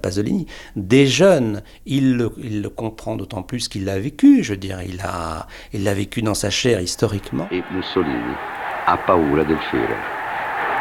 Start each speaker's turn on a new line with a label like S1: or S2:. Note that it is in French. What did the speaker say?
S1: Pasolini. Des jeunes, il le comprend d'autant plus qu'il l'a vécu, je veux dire, il l'a vécu dans sa chair historiquement.
S2: Et Mussolini ha paura del Führer.